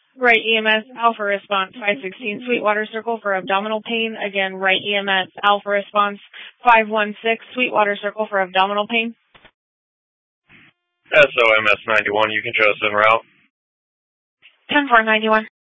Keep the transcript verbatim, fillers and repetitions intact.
Right E M S, Alpha Response five sixteen, Sweetwater Circle for abdominal pain. Again, right E M S, Alpha Response five one six, Sweetwater Circle for abdominal pain. S O M S ninety-one, you can show us en route. ten four ninety-one.